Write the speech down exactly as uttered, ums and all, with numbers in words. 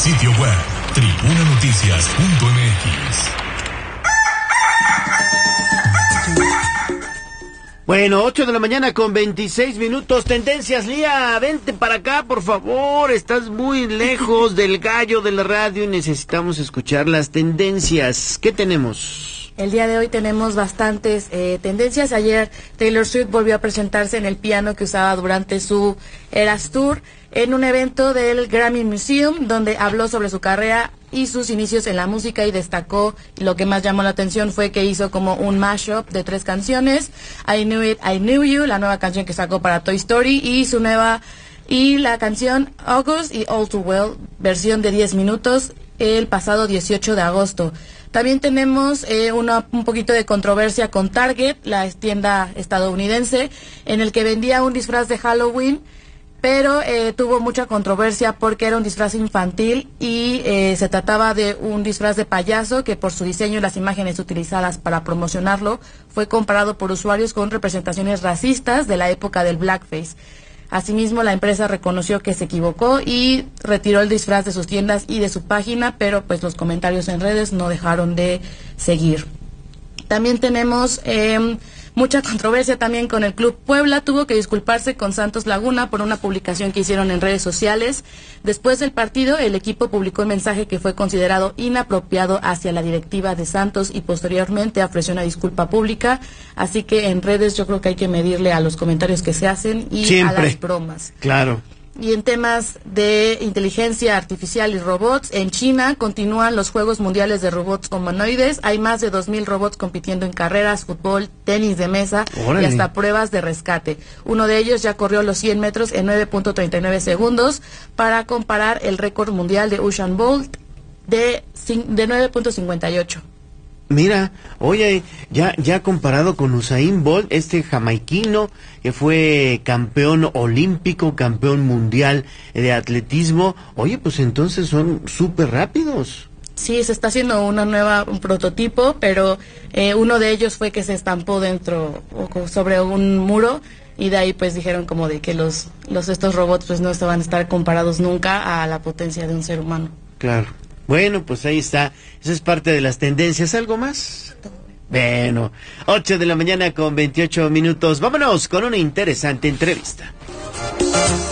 Sitio web tribuna noticias punto m x. Bueno, ocho de la mañana con veintiséis minutos. Tendencias, Lía, vente para acá, por favor. Estás muy lejos del gallo de la radio y necesitamos escuchar las tendencias. ¿Qué tenemos? El día de hoy tenemos bastantes eh, tendencias. Ayer Taylor Swift volvió a presentarse en el piano que usaba durante su Eras Tour en un evento del Grammy Museum, donde habló sobre su carrera y sus inicios en la música, y destacó, lo que más llamó la atención fue que hizo como un mashup de tres canciones: I Knew It, I Knew You, la nueva canción que sacó para Toy Story, y su nueva y la canción August y All Too Well, versión de diez minutos, el pasado dieciocho de agosto. También tenemos eh, una, un poquito de controversia con Target, la tienda estadounidense, en el que vendía un disfraz de Halloween, pero eh, tuvo mucha controversia porque era un disfraz infantil y eh, se trataba de un disfraz de payaso que, por su diseño y las imágenes utilizadas para promocionarlo, fue comparado por usuarios con representaciones racistas de la época del blackface. Asimismo, la empresa reconoció que se equivocó y retiró el disfraz de sus tiendas y de su página, pero pues los comentarios en redes no dejaron de seguir. También tenemos eh, mucha controversia también con el Club Puebla. Tuvo que disculparse con Santos Laguna por una publicación que hicieron en redes sociales. Después del partido, el equipo publicó un mensaje que fue considerado inapropiado hacia la directiva de Santos y posteriormente ofreció una disculpa pública. Así que en redes yo creo que hay que medirle a los comentarios que se hacen y Siempre. a las bromas. Claro. Y en temas de inteligencia artificial y robots, en China continúan los Juegos Mundiales de Robots Humanoides. Hay más de dos mil robots compitiendo en carreras, fútbol, tenis de mesa. Órale. Y hasta pruebas de rescate. Uno de ellos ya corrió los cien metros en nueve punto treinta y nueve segundos para comparar el récord mundial de Usain Bolt de, de nueve punto cincuenta y ocho. Mira, oye, ya ya comparado con Usain Bolt, este jamaiquino que fue campeón olímpico, campeón mundial de atletismo, oye, pues entonces son súper rápidos. Sí, se está haciendo una nueva, un prototipo, pero eh, uno de ellos fue que se estampó dentro, o sobre un muro, y de ahí pues dijeron como de que los, los estos robots pues no se van a estar comparados nunca a la potencia de un ser humano. Claro. Bueno, pues ahí está. Esa es parte de las tendencias. ¿Algo más? Bueno, ocho de la mañana con veintiocho minutos. Vámonos con una interesante entrevista.